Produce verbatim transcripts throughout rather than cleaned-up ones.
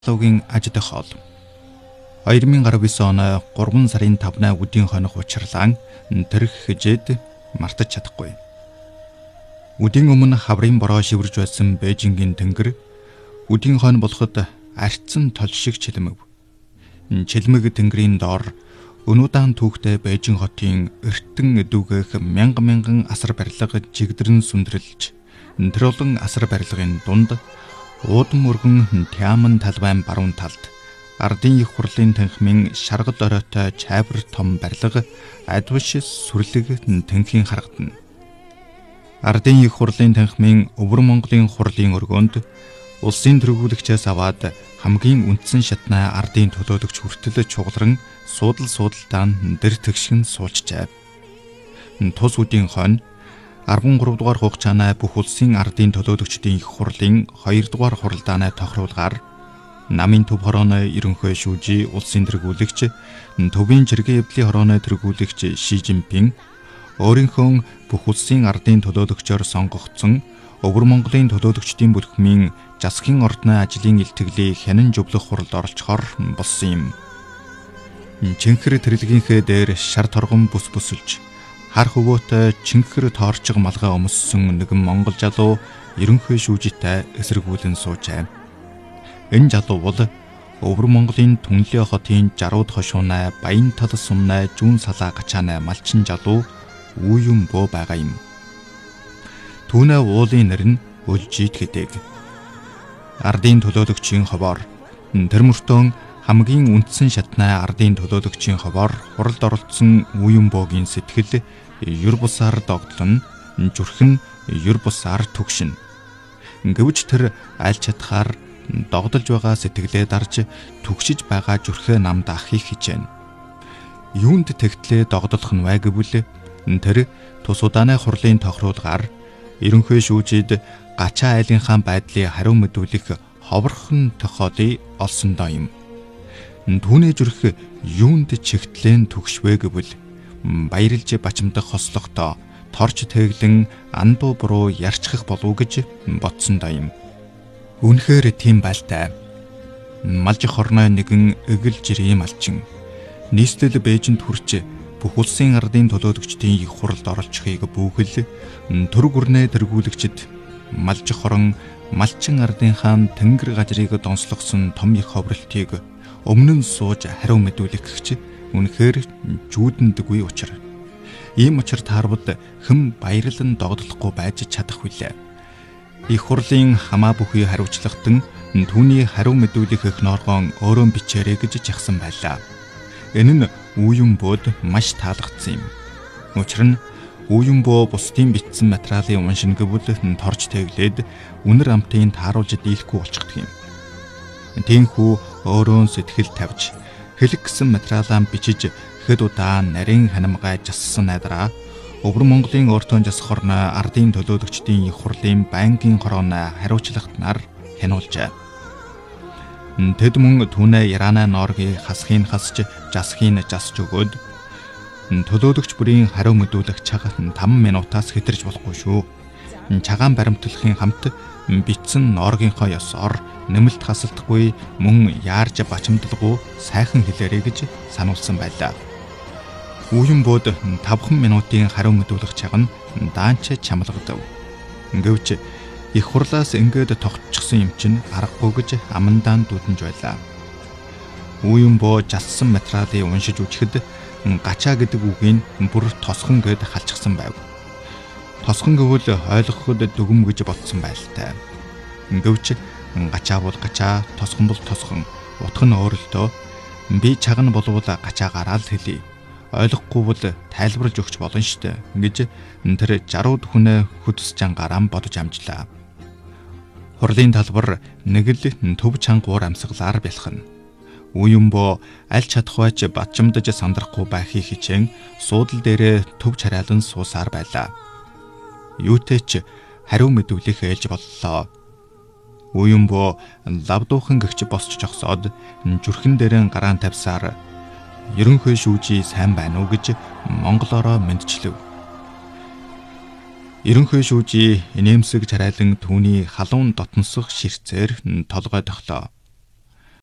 Логийн ажид хоол. хоёр nghìn гаруй оны гурван сарын тавнаа өдийн хоног учрлаан тэрх хижээд мартаж чадахгүй. Өдийн өмнө хаврын бороо шивэрж байсан Бээжингийн тэнгэр өдийн хоног болоход арцсан тол шиг чилмэв. Чилмэг тэнгэрийн доор өнүүдаан түүхтэй Бээжин хотын эртэн дүүгэх мянган мянган асар барилга жигдэрэн сүндрэлж тэр олон асар барилгын дунд уудам өргөн Тяман талбайн баруун талд ардын их хурлын танхимын шаргал оройтой чайвар том барилга адвш сүрлэг танхимын харагдана. Ардын их хурлын танхимын Өвөр Монголын хурлын өргөөнд улсын тэргүүлэгчээс аваад хамгийн үндсэн шатнаа ардын төлөөлөгч хүртэл чугларан суудал суудалдаа дэр тэгшгэн суулжжээ. Тус үдийн хойно арван гурав дугаар хугацааны бүх улсын ардын төлөөлөгчдийн их хурлын хоёр дугаар хуралдааны тохируулгаар намын төв хорооны ерөнхий шүүжий улсын тэргүүлэгч төвийн чиргээ эвдлийн хорооны тэргүүлэгч Ши Жинпин өөрийнхөө бүх улсын ардын төлөөлөгчөөр сонгогдсон Өвөр Монголын төлөөлөгчдийн бүлхмийн засгийн ордны ажлын илтгэлийг хянан зөвлөх хуралд оролцохоор болсон юм. Чинхэр тэрэлгийнхээ дээр шар торгон бүс бүсэлж хар хөвөөтэй чинхэр тоорчиг малгай өмссөн нэгэн монгол залуу ерөнхий шүүжитэй эсэргүүлэн суужээ. Энэ залуу бол Өвөр Монголын Түнлээ хотын жарууд хошуунай Баян тал сумнай Жүүн салаа гачаанай малчин залуу Үюн Бөө байгаа юм. Түүнээ уулын нэр нь Өлжид гэдэг. Ардын төлөөлөгчийн ховоор тэр мөртөө хамгийн үндсэн шатнаа ардын төлөөлөгчийн ховоор хуралд оролцсон Үюн Бөөгийн сэтгэл юр бусаар догдлон зүрхэн юр бусаар түгшин. Гэвч тэр аль чадхаар догдолж байгаа сэтгэлээ дарж түгшиж байгаа зүрхээ намд ахыг хичээнэ. Юунд тэгтлээ догдолох нь вэ гэвэл тэр тус удааны хурлын тохируулгаар ерөнхий шүүжид гачаа айлынхаа байдлыг хариу мэдүүлэх ховорхон тохиолыг олсон доо юм. Түүний зүрх юунд чигтлэн түгшвэ гэвэл баярлж бачимдах хослохдоо торч тэглэн андуу буруу ярчхах болов гэж бодсон доо юм. Үнэхээр тийм байлтай. Малжих хорной нэгэн эгэл жирийн малчин нийслэл Бээжинд хүрч бүх улсын ардын төлөөлөгчдийн их хуралд оролцохыг бүхэл төр гүрнээ тэргүүлэгчд малжих хорон малчин ардынхаа тэнгэр газрыг донслогсон том их ховролтыг өмнө нь сууж хариу мэдүүлэх гэж үнэхээр жүүдэндгүй учир. Ийм учир таарвд хэн баярлан догдлохгүй байж чадах вүлээ. Их хурлын хамаа бүхий хариуцлагатан түүний хариу мэдүүлэх их норгоон өөрөө бичээрэй гэж жагсан байлаа. Энэ нь Үюн Бөөд маш таалагдсан юм. Учир нь Үюн Бөө бусдын бичсэн материалын уншин гэвэл торч тэглээд үнэр амтын тааруулж дийлэхгүй болчихдөг юм. Тиймхүү өөрөө сэтгэл тавьж хэлэх гэсэн материалаа бичиж хэд удаа нарийн ханамгай жассан найдраа Өвөр Монголын өөртөө засах орны ардын төлөөлөгчдийн их хурлын байнгын хорооны хариуцлагатнаар хянуулжээ. Тэд мөн түүнээ Ираны Норгийн хасхын хасж жасхын жасж өгөөд төлөөлөгч бүрийн хариу мэдүүлэх цаг таван минутаас хэтэрж болохгүй шүү. Цагаан баримтлахын хамт бичсэн Норгийнхоо ёсоор нэмэлт хасалтгүй мөн яарж бачимдалгүй сайхан хэлээрэй гэж сануулсан байлаа. Үюн Бөөд тавхан минутын хариу мэдүүлэх цаг нь даанч чамлагдав. Гэвч их хурлаас ингээд тогтчихсон юм чинь аргагүй гэж амандаан дүүдэнж байлаа. Үюн Бөө жассан материалыг уншиж үжихэд гачаа гэдэг үгийг бүр тосхон гэд халчихсан байв. Тосхон гэвэл ойлгоход дүгм гэж бодсон байлтай. Гэвч гачаа бол гачаа, тосхон бол тосхон. Утга нь өөрөлдөө би чагна болвол гачаагаар л хэлье. Ойлгохгүй бол тайлбарлаж өгч болно штэ гэж тэр жарууд хүнээ хөдс жангараа бодож амжлаа. Хурлын талбар нэг л төв чангуур амсгалаар бэлхэн. Үюн Бөө аль чадахвайч батчимдаж сандрахгүй байхыг хичээн суудал дээрээ төв чараалан суусаар байлаа. Юутэй ч хариу мэдүүлэх ээлж боллоо. Үюн Бөө лавдуухан гэгч босч жогсоод зүрхэн дээрээ гараан тавьсаар ерөнхий шүүжий сайн байна уу гэж монголоороо мэдчилв. Ерөнхий шүүжий нэмсэг чарайлан түүний халуун дотносох ширцээр толгой тогтоо.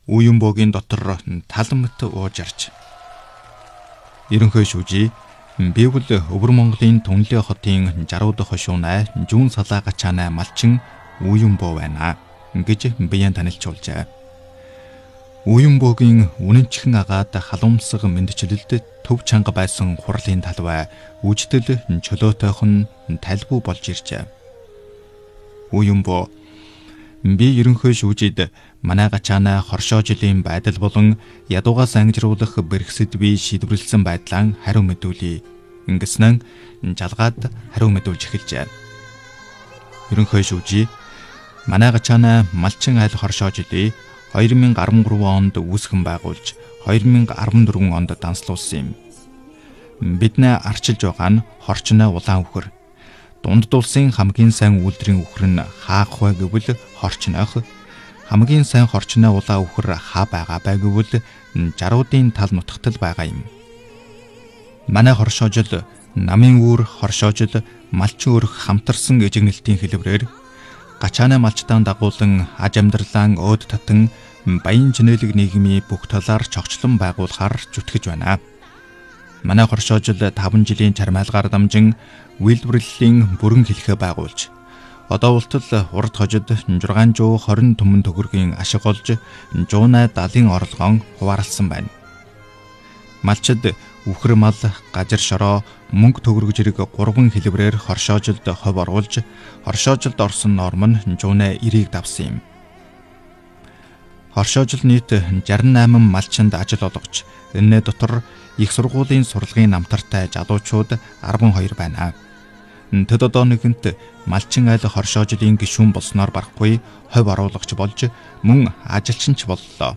Уюнбогийн дотор таламт уужарч. Ерөнхий шүүжий би бол Өвөр Монголын Түнлээ хотын жаруу дахь хошуунай Жүүн салаа гачаанай малчин Уюнбо байна гэж биеэн танилцуулжээ. Уюнбогийн үнэнчхэн агаад халуумсаг мэндчлэлд төв чанга байсан хурлын талбай үжидэл чөлөөтойхон тальбуу болж иржээ. Уюнбо би ерөнхий шүүжид манай гачаанай хоршоо жилийн байдал болон ядуугаас ангижруулах бэрхсэд би шийдвэрлсэн байдлаа хариу мэдүүлье. Ингэснэн жалгаад хариу мэдүүлж эхэлжээ. Ерөнхий шүүжий манай гачаанай малчин айл хоршоо жилийн хоёр мянга арван гурван онд үүсгэн байгуулж хоёр мянга арван дөрвөн онд данслуулсан юм. Биднээ арчилж байгаа нь хорчноо улаан үхэр. Дунд дулсын хамгийн сайн үйлдвэрийн үхэр нь хаах вэ гэвэл хорчноох. Хамгийн сайн хорчноо улаан үхэр хаа байгаа бай гэвэл жаруудын тал нутагтал байгаа юм. Манай хоршоожил намын үүр хоршоожил малчин өрх хамтарсан эжигнэлтийн хэлбэрээр гачаанай малчтаан дагуулan аж амьдралаа өөд татан баян чинэлэг нийгмийн бүх талаар чогчлон байгуулахаар зүтгэж байна. Манай хоршоожил таван жилийн чармайлгаар дамжин үйлдвэрлэлийн бүрэн хэлхээ байгуулж одоо ултал урд хожид шугам хорин түмэн төгрөгийн ашиг олж жуунай далын орлогоон хуваарлсан байна. Малчид үхэр мал, гажир шороо, мөнгө төгрөг зэрэг гурван хэлбэрээр хоршоожилд хов оруулж хоршоожилд орсон норм нь жуунай эрийг давсан юм. Хоршоожил нийт шестьдесят восемь малчинд ажил олгож энэ дотор их сургуулийн сурлагын намтартай жалуучууд арван хоёр байна. Тэд одоо нэгэнт малчин айл хоршоожилын гишүүн болсноор барахгүй хов оруулагч болж мөн ажилчин ч боллоо.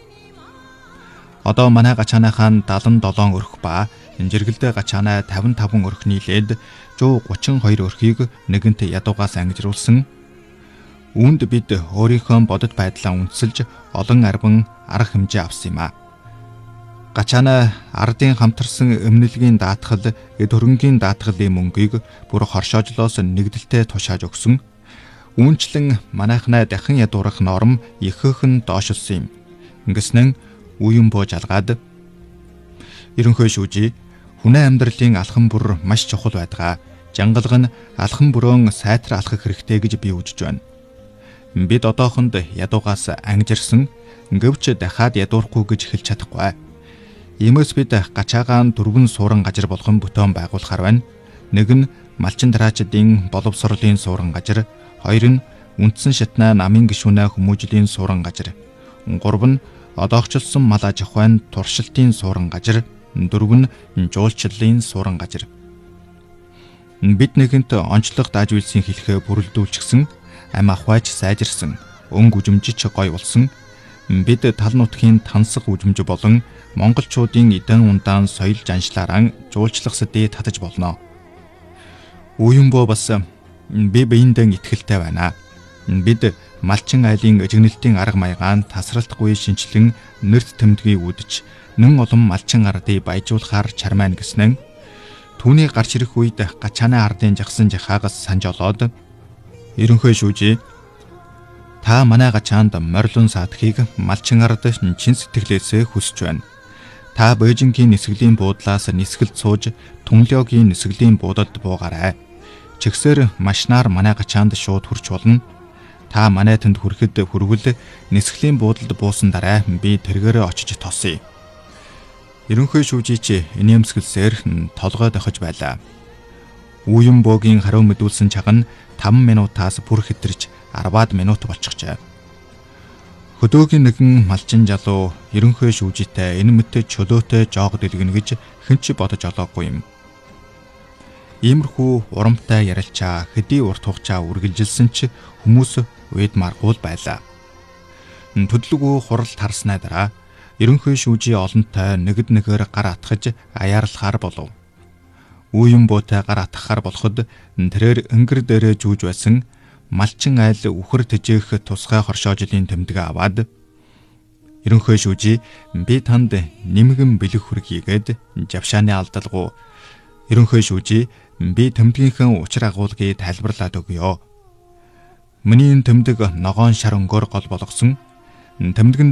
Одоо манай гачааныхаа дадан долоон өрх ба жиргэлдээ гачаанай тавин таван өрх нийлээд one thirty-two өрхийг нэгэнт ядуугаас ангижруулсан. Үүнд бид өөрийнхөө бодит байдлаа үндэслэж олон арван арга хэмжээ авсан юм а. Гачаанай ардын хамтарсан эмнэлгийн даатгал, эд хөрөнгийн даатгалын мөнгийг бүр хоршоожлоос нэгдэлтэй тушааж өгсөн. Үүнчлэн манайхнаа дахин ядуурах норм ихээхэн доошилсон юм. Ингэснэн Уюнбо жалгаад ерөнхий шүүжий хүнээ амьдралын алхам бүр маш чухал байдаг. Жангалга нь алхам бүрөөн сайтар алхах хэрэгтэй гэж би үзэж байна. Бид одоохонд ядуугаас ангижирсан гэвч дахиад ядуурахгүй гэж хэлж чадахгүй. Иймээс бид гачаагаан дөрвөн суурин газар болгон бүтээн байгуулахаар байна. Нэг нь малчин дараачдын боловсролын суурин газар, хоёр нь үндсэн шатнаа намын гишүүнээ хүмүүжлийн суурин газар, гурав нь одоогчлсон мал аж ахуйн туршилтын суурин газар, дөрөв нь жуулчлалын суурин газар. Бид нэгэнт онцлог дааж үйлсийн хэлхээ бүрэлдүүлчихсэн, ам ахуйч сайжирсан, өнгө үжимжич гой болсон. Бид тал нутгийн тансаг үжимж болон монголчуудын эдэн ундаан соёл жаншлаараа жуулчлах сэдий татаж болно. Уюнбо бас би биендээ итгэлтэй байна. Бид малчин айлын эжигнэлтийн арга маягаан тасралтгүй шинчлэн нэрт тэмдгийг үдэж нэн олон малчин ардыг баяжуулахаар чармайн гэснэн түүний гарч ирэх үед гачаанай ардын жагсан жахаагаас санж олоод ерөнхий шүүжий та манай гачаанд морилон саадхийг малчин ард чин сэтгэлээсээ хүсэж байна. Та Бээжингийн нисгэлийн буудлаас нисгэлд сууж Түнлээгийн нисгэлийн буудалд буугаарай. Чигсээр машинаар манай гачаанд шууд хүрч болно. Та манай тэнд хүрэхэд хүрвэл нисгэлийн буудалд буусан дараа би тэргээрээ очиж тосъё. Ерөнхий шүүжий чи инээмсгэлсээр толгой дохиж байлаа. Уюнбогийн хариу мэдүүлсэн чагна таван минутаас бүр хэтэрч арваад минут болчихжээ. Хөдөөгийн нэгэн малчин жалуу ерөнхий шүүжийтэй энэ мэт чөлөөтэй жоог дэлгэнэ гэж хэн ч бодож олоогүй юм. Иймэрхүү урамтай ярилцаа хэдий урт хугацаа үргэлжилсэн ч хүмүүс уйд маргуул байлаа. Төдлөгөө хурал тарснаа дараа ерөнхий шүүжий олонтой нэгд нэгээр гар атгаж аяарлахаар болов. Уюнботой гар атгахаар болоход тэрээр өнгөр дээрээ жүүж байсан малчин айл үхэр тэжээх тусгай хоршоожилын тэмдэгэ аваад ерөнхий шүүжий би танд нэмгэн бэлэг хүргийгээд жавшааны алдалгуу ерөнхий шүүжий би тэмдгийнхээ учир агуулгыг тайлбарлаад өгье. Миний энэ тэмдэг ногоон шар өнгөөр гол болгосон тэмдгэн